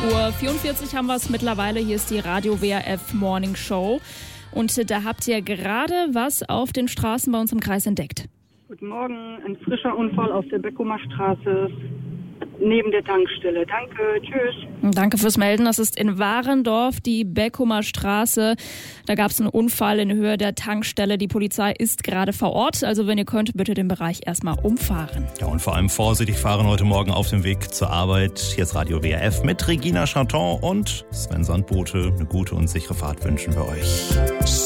7:44 Uhr haben wir es mittlerweile. Hier ist die Radio WRF Morning Show. Und da habt ihr gerade was auf den Straßen bei uns im Kreis entdeckt. Guten Morgen, ein frischer Unfall auf der Beckumer Straße neben der Tankstelle. Danke, tschüss. Danke fürs Melden. Das ist in Warendorf, die Beckumer Straße. Da gab es einen Unfall in Höhe der Tankstelle. Die Polizei ist gerade vor Ort. Also wenn ihr könnt, bitte den Bereich erstmal umfahren. Ja, und vor allem vorsichtig fahren heute Morgen auf dem Weg zur Arbeit. Hier ist Radio WRF mit Regina Chanton und Sven Sandbote. Eine gute und sichere Fahrt wünschen wir euch.